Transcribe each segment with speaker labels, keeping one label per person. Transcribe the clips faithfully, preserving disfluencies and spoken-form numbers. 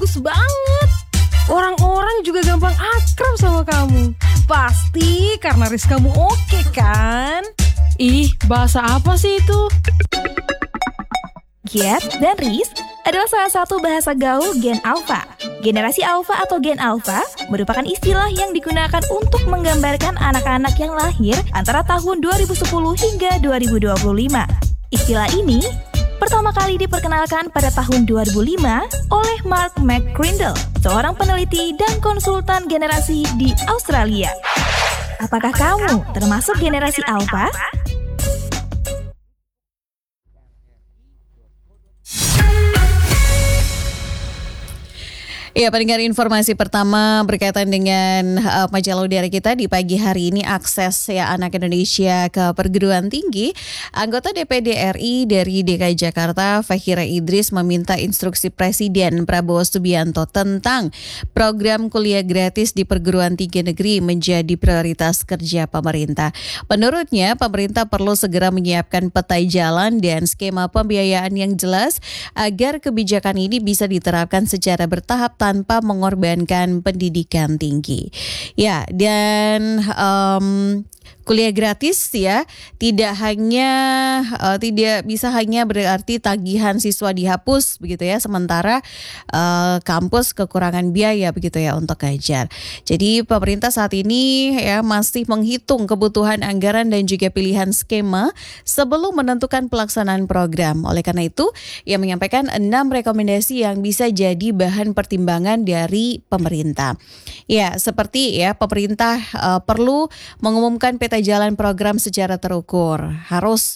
Speaker 1: bagus banget. Orang-orang juga gampang akrab sama kamu. Pasti karena Riz kamu oke kan?
Speaker 2: Ih, bahasa apa sih itu?
Speaker 3: Giat dan Riz adalah salah satu bahasa gaul Gen Alpha. Generasi Alpha atau Gen Alpha merupakan istilah yang digunakan untuk menggambarkan anak-anak yang lahir antara tahun dua ribu sepuluh hingga dua ribu dua puluh lima. Istilah ini pertama kali diperkenalkan pada tahun dua ribu lima oleh Mark McCrindle, seorang peneliti dan konsultan generasi di Australia. Apakah kamu termasuk generasi Alpha?
Speaker 4: Ya, pendengar, informasi pertama berkaitan dengan uh, majalah udara kita di pagi hari ini, akses ya anak Indonesia ke perguruan tinggi. Anggota D P D R I dari D K I Jakarta, Fahira Idris, meminta instruksi Presiden Prabowo Subianto tentang program kuliah gratis di perguruan tinggi negeri menjadi prioritas kerja pemerintah. Menurutnya, pemerintah perlu segera menyiapkan peta jalan dan skema pembiayaan yang jelas agar kebijakan ini bisa diterapkan secara bertahap tanpa mengorbankan pendidikan tinggi. Ya, dan um, kuliah gratis ya tidak hanya uh, tidak bisa hanya berarti tagihan siswa dihapus begitu ya, sementara uh, kampus kekurangan biaya begitu ya untuk ngajar. Jadi pemerintah saat ini ya masih menghitung kebutuhan anggaran dan juga pilihan skema sebelum menentukan pelaksanaan program. Oleh karena itu, ia menyampaikan enam rekomendasi yang bisa jadi bahan pertimbangan dari pemerintah. Ya, seperti ya pemerintah uh, perlu mengumumkan peta jalan program secara terukur, harus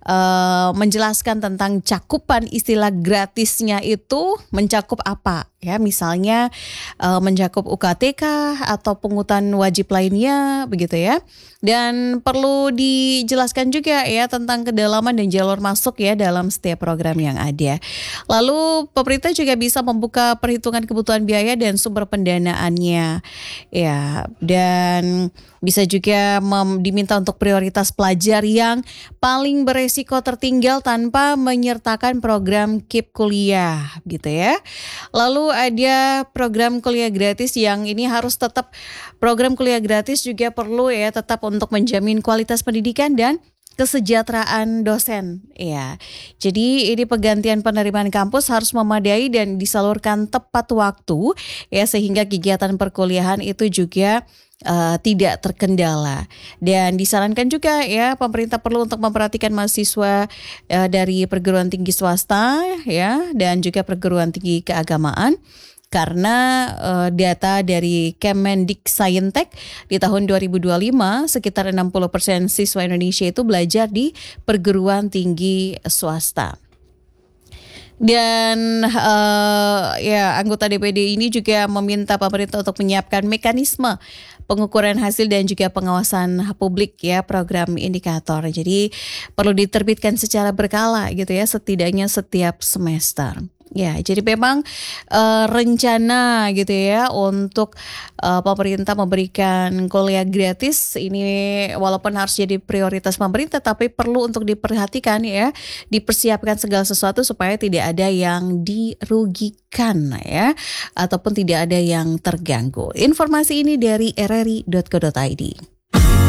Speaker 4: uh, menjelaskan tentang cakupan istilah gratisnya itu mencakup apa ya, misalnya uh, mencakup U K T K atau pungutan wajib lainnya begitu ya. Dan perlu dijelaskan juga ya tentang kedalaman dan jalur masuk ya dalam setiap program yang ada. Lalu pemerintah juga bisa membuka perhitungan kebutuhan biaya dan sumber pendanaannya ya, dan bisa juga mem- diminta untuk prioritas pelajar yang paling beresiko tertinggal tanpa menyertakan program K I P kuliah gitu ya. Lalu ada program kuliah gratis yang ini harus tetap, program kuliah gratis juga perlu ya tetap untuk menjamin kualitas pendidikan dan kesejahteraan dosen ya. Jadi ini penggantian penerimaan kampus harus memadai dan disalurkan tepat waktu ya, sehingga kegiatan perkuliahan itu juga Uh, tidak terkendala. Dan disarankan juga ya pemerintah perlu untuk memperhatikan mahasiswa uh, dari perguruan tinggi swasta ya dan juga perguruan tinggi keagamaan. Karena uh, data dari Kemendiksaintek di tahun dua ribu dua puluh lima sekitar enam puluh persen siswa Indonesia itu belajar di perguruan tinggi swasta. Dan uh, ya anggota D P D ini juga meminta pemerintah untuk menyiapkan mekanisme pengukuran hasil dan juga pengawasan publik ya program indikator. Jadi perlu diterbitkan secara berkala gitu ya, setidaknya setiap semester. Ya, jadi memang uh, rencana gitu ya untuk uh, pemerintah memberikan kuliah gratis ini walaupun harus jadi prioritas pemerintah, tapi perlu untuk diperhatikan ya, dipersiapkan segala sesuatu supaya tidak ada yang dirugikan ya, ataupun tidak ada yang terganggu. Informasi ini dari r r i dot co dot i d.